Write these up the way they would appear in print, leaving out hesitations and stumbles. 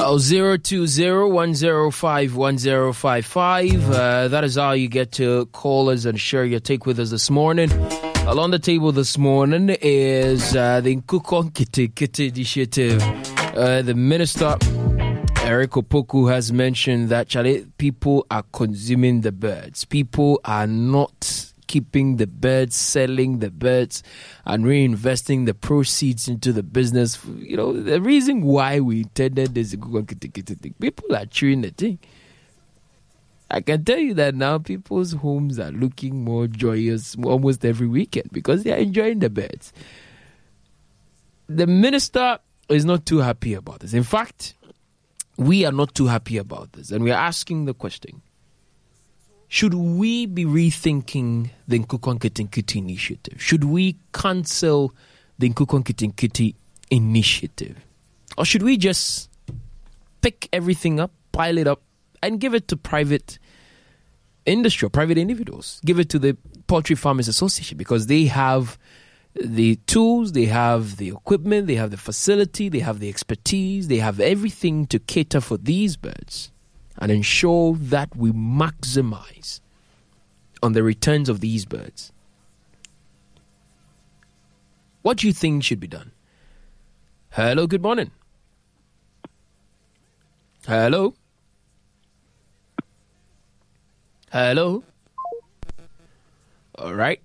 020-105-1055. That is how you get to call us and share your take with us this morning. Along the table this morning is the Nkukon Kiti initiative. The minister, Eric Opoku, has mentioned that people are consuming the birds. People are not keeping the birds, selling the birds, and reinvesting the proceeds into the business. You know, the reason why we intended this Nkukon Kiti thing, people are chewing the thing. I can tell you that now people's homes are looking more joyous almost every weekend because they are enjoying the birds. The minister is not too happy about this. In fact, we are not too happy about this. And we are asking the question, should we be rethinking the Nkukon Kiti initiative? Should we cancel the Nkukon Kiti initiative? Or should we just pick everything up, pile it up, and give it to private industry or private individuals? Give it to the Poultry Farmers Association because they have the tools, they have the equipment, they have the facility, they have the expertise, they have everything to cater for these birds and ensure that we maximize on the returns of these birds. What do you think should be done? Hello, good morning. Hello? Hello? All right.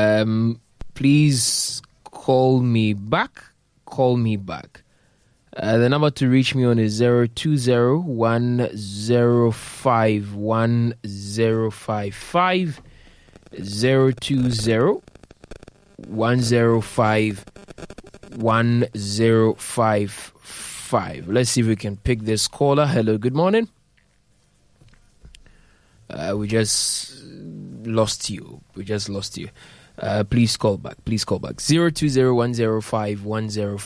Please call me back. Call me back. The number to reach me on is 020-105-1055. 020-105-1055. Let's see if we can pick this caller. Hello, good morning. We just lost you. Please call back. 020-105-1055.